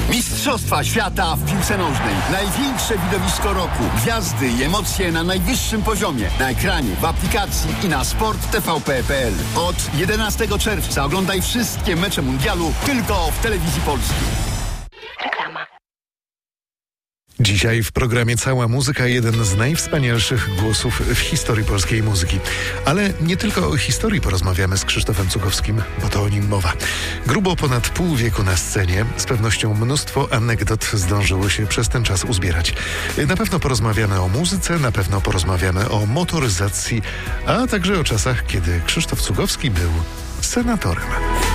Mistrzostwa świata w piłce nożnej. Największe widowisko roku. Gwiazdy i emocje na najwyższym poziomie. Na ekranie, w aplikacji i na sporttvp.pl. Od 11 czerwca oglądaj wszystkie mecze mundialu tylko w Telewizji Polskiej. Reklama. Dzisiaj w programie Cała Muzyka, jeden z najwspanialszych głosów w historii polskiej muzyki. Ale nie tylko o historii porozmawiamy z Krzysztofem Cugowskim, bo to o nim mowa. Grubo ponad pół wieku na scenie, z pewnością mnóstwo anegdot zdążyło się przez ten czas uzbierać. Na pewno porozmawiamy o muzyce, na pewno porozmawiamy o motoryzacji, a także o czasach, kiedy Krzysztof Cugowski był senatorem.